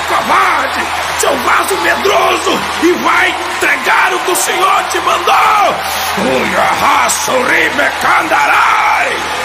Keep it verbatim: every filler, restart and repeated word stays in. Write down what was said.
covarde, seu vaso medroso, e vai entregar o que o Senhor te mandou! Ui, arraça o Ribecandarai!